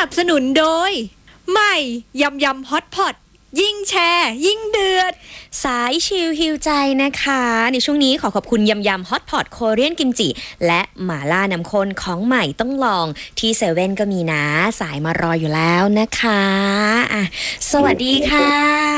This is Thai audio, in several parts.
นับสนุนโดยใหม่ยำยำฮอตพอตยิ่งแชร์ยิ่งเดือดสายชิลฮิวใจนะคะในช่วงนี้ขอบคุณยำยำฮอตพอตโคเรียนกิมจิและหม่าล่าน้ำข้นของใหม่ต้องลองที่เซเว่นก็มีนะสายมารออยู่แล้วนะคะสวัสดีค่ะ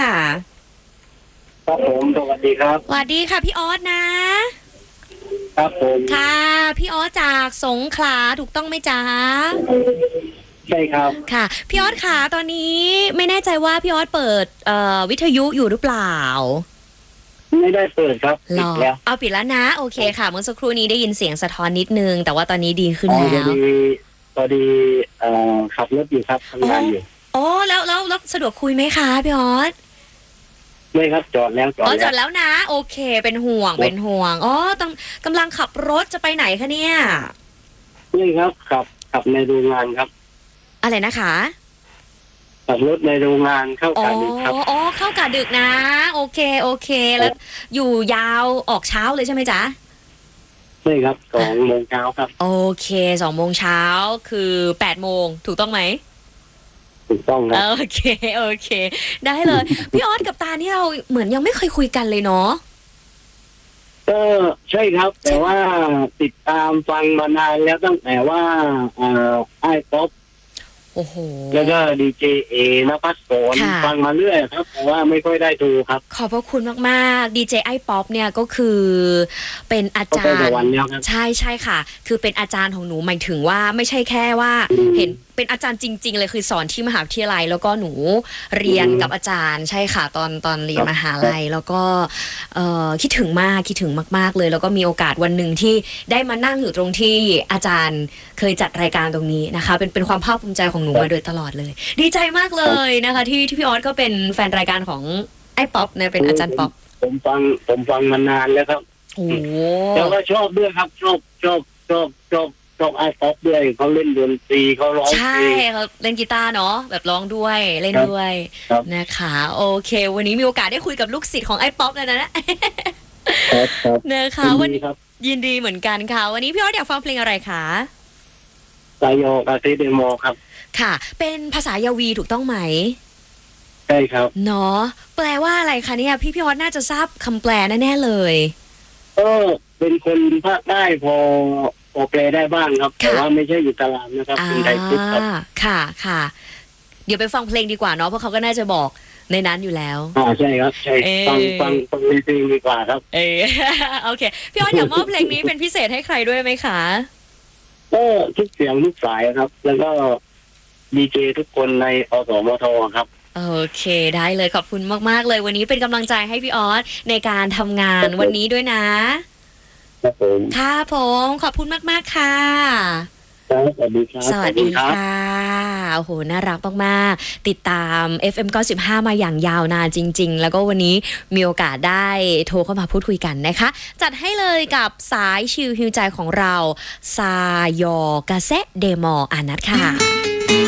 ครับผมสวัสดีครับสวัสดีค่ะพี่ออสนะครับผมค่ะพี่ออสจากสงขลาถูกต้องไหมจ๊ะใช่ครับค่ะพี่ออสค่ะตอนนี้ไม่แน่ใจว่าพี่ออสเปิดวิทยุอยู่หรือเปล่าไม่ได้เปิดครับปิดแล้วเอาปิดแล้วนะโอเคค่ะเมื่อสักครู่นี้ได้ยินเสียงสะท้อนนิดนึงแต่ว่าตอนนี้ดีขึ้นแล้วพอดีขับรถอยู่ครับทำงานอยู่อ๋อแล้วสะดวกคุยไหมคะพี่ออสไม่ครับจอดแล้วจอดแล้วนะโอเคเป็นห่วงอ๋อกำลังขับรถจะไปไหนคะเนี่ยไม่ครับขับในโรงงานครับอะไรนะคะขับรถในโรงงานเข้ากะดึกครับอ๋อเข้ากะดึกนะโอเคแล้วอยู่ยาวออกเช้าเลยใช่ไหมจ๊ะใช่ครับ2 โมงเช้าครับโอเค2 โมงเช้าคือ8 โมงถูกต้องไหมถูกต้องครับโอเคได้เลยพี่ออสกับตานี่เราเหมือนยังไม่เคยคุยกันเลยเนาะก็ใช่ครับแต่ว่าติดตามฟังมานานแล้วตั้งแต่ว่าไอ้ป๊อปโอ้โหแล้วก็ดีเจนภัสสรฟังมาเรื่อยครับแต่ว่าไม่ค่อยได้ดูครับขอบพระคุณมากๆดีเจไอป๊อปเนี่ยก็คือเป็นอาจารย์ใช่ค่ะคือเป็นอาจารย์ของหนูหมายถึงว่าไม่ใช่แค่ว่าเห็นเป็นอาจารย์จริงๆเลยคือสอนที่มหาวิทยาลัยแล้วก็หนูเรียนกับอาจารย์ใช่ค่ะตอนเรียนมหาลัยแล้วก็คิดถึงมากๆเลยแล้วก็มีโอกาสวันหนึ่งที่ได้มานั่งอยู่ตรงที่อาจารย์เคยจัดรายการตรงนี้นะคะเป็นความภาคภูมิใจของหนูมาโดยตลอดเลยดีใจมากเลยนะคะที่พี่ออสก็เป็นแฟนรายการของไอ้ป๊อปเนี่ยเป็นอาจารย์ป๊อปผมฟังมานานแล้วครับโอ้แล้วก็ชอบด้วยครับชอบไอ้ป๊อปด้วยเขาเล่นดนตรีเขาร้องใช่เขาเล่นกีตาร์เนาะแบบร้องด้วยเล่นด้วยนะคะโอเควันนี้มีโอกาสได้คุยกับลูกศิษย์ของไอ้ป๊อปแล้วนะนะคะวันนี้ยินดีเหมือนกันค่ะวันนี้พี่ออสอยากฟังเพลงอะไรคะสายโยกาเซเดโมครับค่ะเป็นภาษายาวีถูกต้องไหมใช่ครับเนาะแปลว่าอะไรคะเนี่ยพี่ออสน่าจะทราบคำแปลแน่ๆเลยเป็นคนภาคใต้พอแปลได้บ้างครับแต่ว่าไม่ใช่อยู่ตารางนะครับเป็นไทยพุทธครับค่ะเดี๋ยวไปฟังเพลงดีกว่าเนาะเพราะเขาก็น่าจะบอกในนั้นอยู่แล้วใช่ครับใช่ฟังเพลงดีกว่าครับโอเคพี่ออสอยากมอบเพลงนี้เป็นพิเศษให้ใครด้วยไหมคะทุกเสียงทุกสายครับแล้วก็ดีเจทุกคนในอสมทครับโอเคได้เลยขอบคุณมากๆเลยวันนี้เป็นกำลังใจให้พี่ออสในการทำงานวันนี้ด้วยนะครับผมค่ะผมขอบคุณมากๆค่ะสวัสดีครับสวัสดีค่ะโอ้โหน่ารักมากๆติดตาม FM 95มาอย่างยาวนานจริงๆแล้วก็วันนี้มีโอกาสได้โทรเข้ามาพูดคุยกันนะคะจัดให้เลยกับสายชิลฮิวใจของเราซายอกาเซเดมออานัทค่ะ